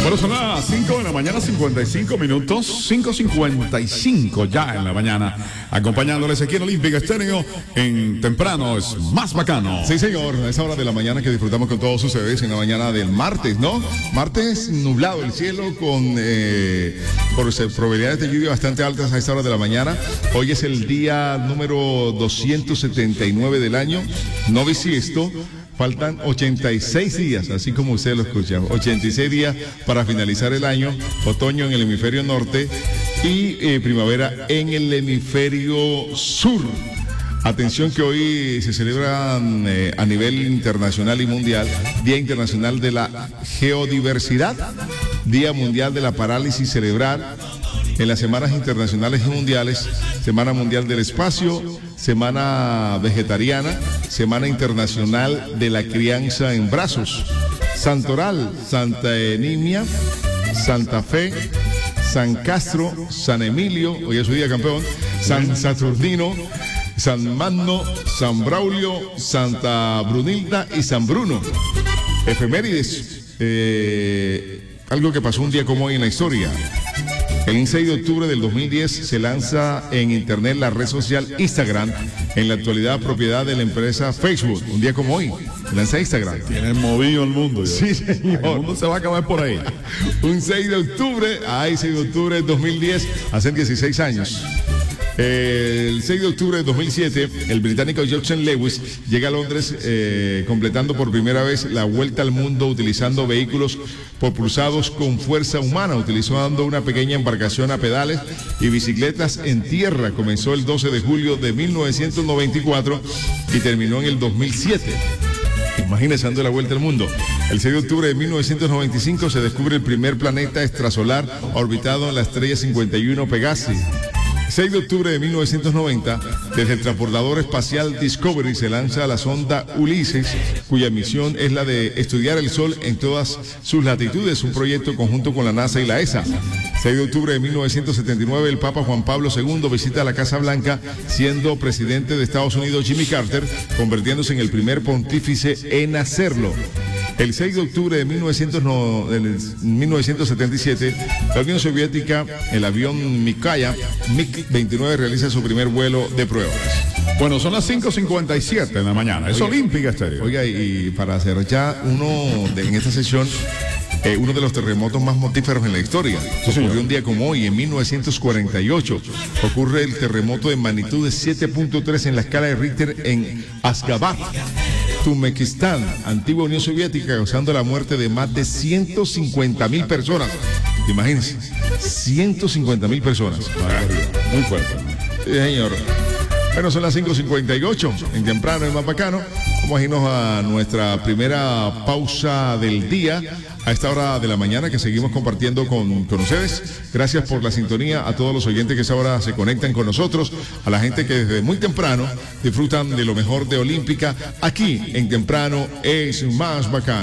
Bueno, son las 5 de la mañana, 55 minutos, 5:55 ya en la mañana, acompañándoles aquí en Olímpica Estéreo en Temprano es Más Bacano. Sí, señor, a esa hora de la mañana que disfrutamos con todos ustedes en la mañana del martes, ¿no? Martes nublado el cielo con probabilidades de lluvia bastante altas a esta hora de la mañana. Hoy es el día número 279 del año, no bisiesto. Faltan 86 días, así como usted lo escucha, 86 días para finalizar el año, otoño en el hemisferio norte y primavera en el hemisferio sur. Atención que hoy se celebra a nivel internacional y mundial, Día Internacional de la Geodiversidad, Día Mundial de la Parálisis Cerebral, en las semanas internacionales y mundiales, Semana Mundial del Espacio, Semana Vegetariana, Semana Internacional de la Crianza en Brazos, Santoral, Santa Enimia, Santa Fe, San Castro, San Emilio, hoy es su día campeón, San Saturnino, San Magno, San Braulio, Santa Brunilda y San Bruno. Efemérides, algo que pasó un día como hoy en la historia. El 6 de octubre del 2010 se lanza en internet la red social Instagram, en la actualidad propiedad de la empresa Facebook. Un día como hoy, se lanza Instagram. Tienen movido el mundo. Sí, señor. El mundo se va a acabar por ahí. Un 6 de octubre, 6 de octubre del 2010, hace 16 años. El 6 de octubre de 2007, el británico Jason Lewis llega a Londres completando por primera vez la vuelta al mundo utilizando vehículos propulsados con fuerza humana, utilizando una pequeña embarcación a pedales y bicicletas en tierra. Comenzó el 12 de julio de 1994 y terminó en el 2007. Imagínense dando la vuelta al mundo. El 6 de octubre de 1995 se descubre el primer planeta extrasolar orbitado en la estrella 51 Pegasi. 6 de octubre de 1990, desde el transportador espacial Discovery se lanza la sonda Ulises, cuya misión es la de estudiar el Sol en todas sus latitudes, un proyecto conjunto con la NASA y la ESA. 6 de octubre de 1979, el Papa Juan Pablo II visita la Casa Blanca, siendo presidente de Estados Unidos Jimmy Carter, convirtiéndose en el primer pontífice en hacerlo. El 6 de octubre de 1977, la Unión Soviética, el avión MiG-29 realiza su primer vuelo de pruebas. Bueno, son las 5:57 en la mañana. Es Olímpica Estéreo. Oiga, y para hacer ya en esta sesión, uno de los terremotos más mortíferos en la historia. Ocurrió un día como hoy, en 1948. Ocurre el terremoto de magnitud de 7.3 en la escala de Richter en Ashgabat, Turkmenistán, antigua Unión Soviética, causando la muerte de más de 150.000 personas. Imagínense, 150.000 personas. Muy fuerte. Sí, señor. Bueno, son las 5:58. En Temprano es Más Bacano. Vamos a irnos a nuestra primera pausa del día, a esta hora de la mañana que seguimos compartiendo con ustedes. Gracias por la sintonía a todos los oyentes que a esa hora se conectan con nosotros, a la gente que desde muy temprano disfrutan de lo mejor de Olímpica. Aquí en Temprano es Más Bacano.